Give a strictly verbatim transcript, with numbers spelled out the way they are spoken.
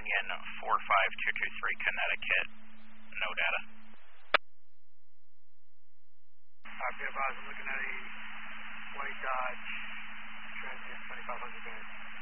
Union four five two two three, Connecticut. No data. Copy, I'm looking at a white Dodge Transit twenty-five hundred bed.